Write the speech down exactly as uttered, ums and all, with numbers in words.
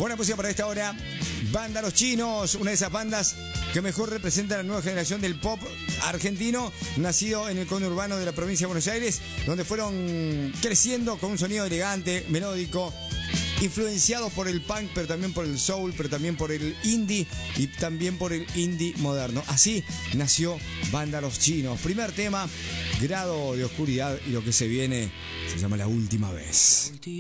Buena música para esta hora. Banda Los Chinos, una de esas bandas que mejor representa a la nueva generación del pop argentino, nacido en el conurbano de la provincia de Buenos Aires, donde fueron creciendo con un sonido elegante, melódico, influenciado por el punk, pero también por el soul, pero también por el indie y también por el indie moderno. Así nació Banda Los Chinos. Primer tema, Grado de Oscuridad, y lo que se viene se llama La Última Vez.